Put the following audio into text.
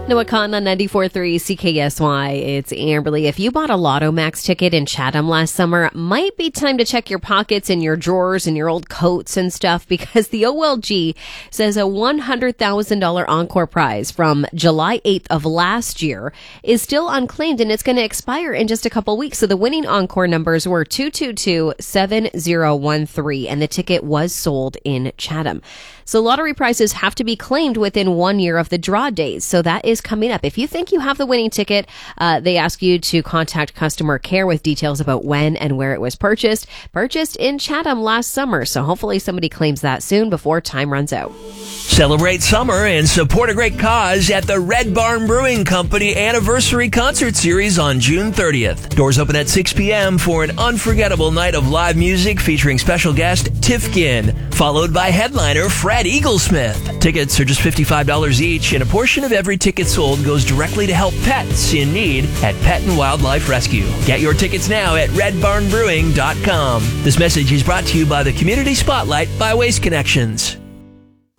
Noah Cotton on 94.3 CKSY. It's Amberly. If you bought a Lotto Max ticket in Chatham last summer, might be time to check your pockets and your drawers and your old coats and stuff, because the OLG says a $100,000 Encore prize from July 8th of last year is still unclaimed, and it's going to expire in just a couple weeks. So the winning Encore numbers were 2227013, and the ticket was sold in Chatham. So lottery prizes have to be claimed within 1 year of the draw date. So that is coming up. If you think you have the winning ticket, they ask you to contact customer care with details about when and where it was purchased. Purchased in Chatham last summer. So hopefully somebody claims that soon before time runs out. Celebrate summer and support a great cause at the Red Barn Brewing Company Anniversary Concert Series on June 30th. Doors open at 6 p.m. for an unforgettable night of live music featuring special guest Tifkin, followed by headliner Fred Eaglesmith. Tickets are just $55 each, and a portion of every ticket sold goes directly to help pets in need at Pet and Wildlife Rescue. Get your tickets now at redbarnbrewing.com. This message is brought to you by the Community Spotlight by Waste Connections.